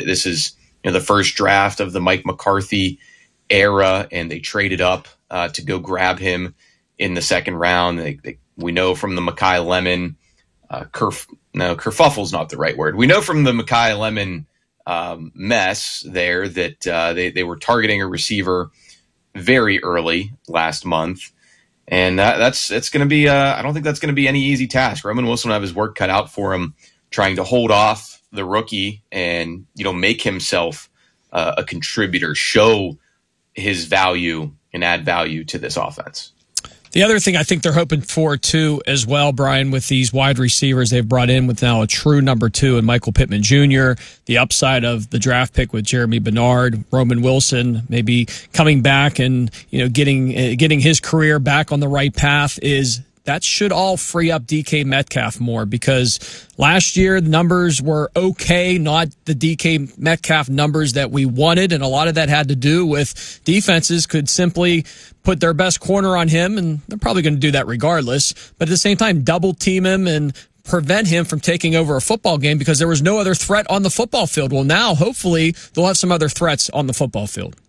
This is the first draft of the Mike McCarthy era, and they traded up to go grab him in the second round. We know from the Mekhi Lemon kerfuffle's not the right word. We know from the Mekhi Lemon mess there that they were targeting a receiver very early last month. And it's going to be, I don't think that's going to be any easy task. Roman Wilson will have his work cut out for him trying to hold off the rookie and, make himself a contributor, show his value and add value to this offense. The other thing I think they're hoping for, too, as well, Brian, with these wide receivers they've brought in with now a true number 2 and Michael Pittman Jr., the upside of the draft pick with Jeremy Bernard, Roman Wilson maybe coming back and getting his career back on the right path is that should all free up DK Metcalf more, because last year the numbers were okay, not the DK Metcalf numbers that we wanted, and a lot of that had to do with defenses could simply put their best corner on him, and they're probably going to do that regardless, but at the same time double team him and prevent him from taking over a football game because there was no other threat on the football field. Well, now hopefully they'll have some other threats on the football field.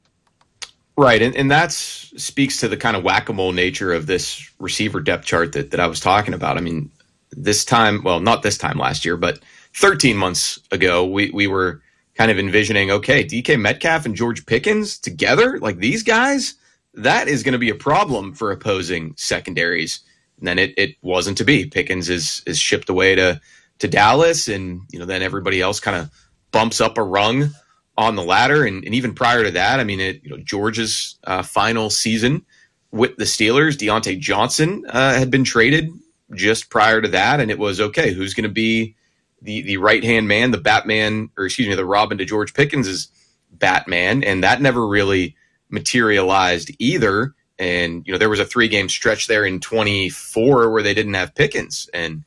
Right, and that speaks to the kind of whack-a-mole nature of this receiver depth chart that I was talking about. I mean, this time, well, not this time last year, but 13 months ago, we were kind of envisioning, okay, DK Metcalf and George Pickens together, like these guys, that is going to be a problem for opposing secondaries. And then it wasn't to be. Pickens is shipped away to Dallas, and then everybody else kind of bumps up a rung on the ladder. And even prior to that, I mean, George's final season with the Steelers, Deontay Johnson had been traded just prior to that. And it was, okay, who's going to be the right-hand man, the Robin to George Pickens' Batman. And that never really materialized either. And, there was a 3-game stretch there in 24 where they didn't have Pickens. And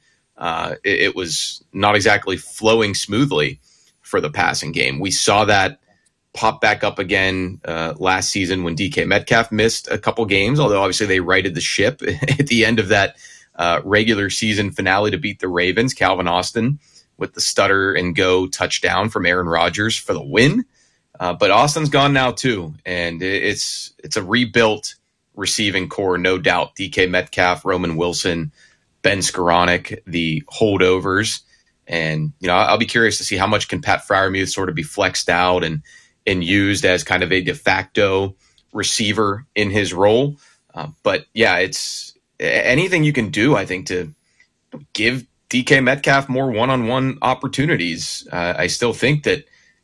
it was not exactly flowing smoothly for the passing game. We saw that pop back up again last season when DK Metcalf missed a couple games, although obviously they righted the ship at the end of that regular season finale to beat the Ravens. Calvin Austin with the stutter and go touchdown from Aaron Rodgers for the win. But Austin's gone now too, and it's a rebuilt receiving core, no doubt. DK Metcalf, Roman Wilson, Ben Skoranek, the holdovers. And, I'll be curious to see how much can Pat Freiermuth sort of be flexed out and used as kind of a de facto receiver in his role. But, yeah, it's anything you can do, I think, to give DK Metcalf more one-on-one opportunities. I still think that,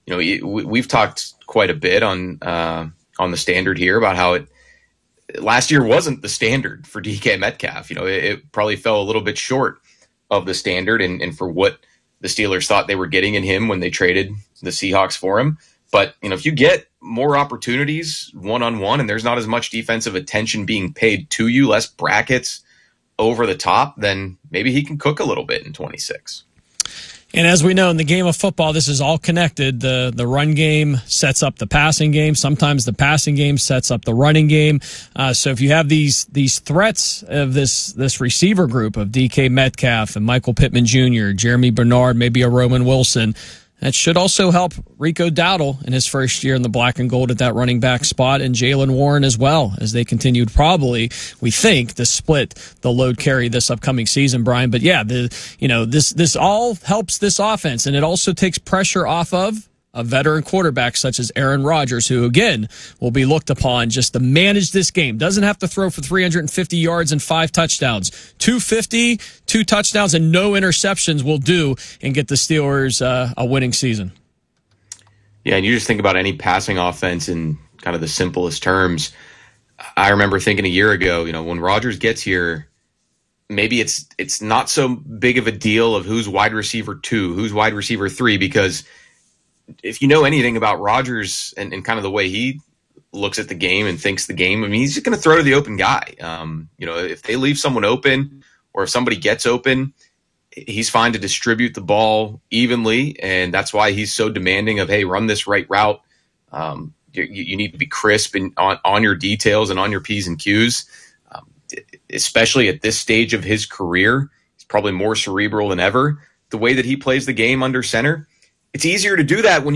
we've talked quite a bit on the standard here about how last year wasn't the standard for DK Metcalf. It probably fell a little bit short of the standard and for what the Steelers thought they were getting in him when they traded the Seahawks for him. But, if you get more opportunities one-on-one and there's not as much defensive attention being paid to you, less brackets over the top, then maybe he can cook a little bit in 26. And as we know, in the game of football, this is all connected. The run game sets up the passing game. Sometimes the passing game sets up the running game. So if you have these threats of this receiver group of DK Metcalf and Michael Pittman Jr., Jeremy Bernard, maybe a Roman Wilson, that should also help Rico Dowdle in his first year in the black and gold at that running back spot, and Jaylen Warren as well, as they continued probably, we think, to split the load carry this upcoming season, Brian. But yeah, this all helps this offense, and it also takes pressure off of a veteran quarterback such as Aaron Rodgers, who, again, will be looked upon just to manage this game. Doesn't have to throw for 350 yards and 5 touchdowns. 250, 2 touchdowns, and no interceptions will do and get the Steelers a winning season. Yeah, and you just think about any passing offense in kind of the simplest terms. I remember thinking a year ago, when Rodgers gets here, maybe it's not so big of a deal of who's wide receiver 2, who's wide receiver 3, because if you know anything about Rodgers and kind of the way he looks at the game and thinks the game, I mean, he's just going to throw to the open guy. If they leave someone open or if somebody gets open, he's fine to distribute the ball evenly. And that's why he's so demanding of, hey, run this right route. You need to be crisp on your details and on your P's and Q's, especially at this stage of his career. He's probably more cerebral than ever. The way that he plays the game under center, it's easier to do that when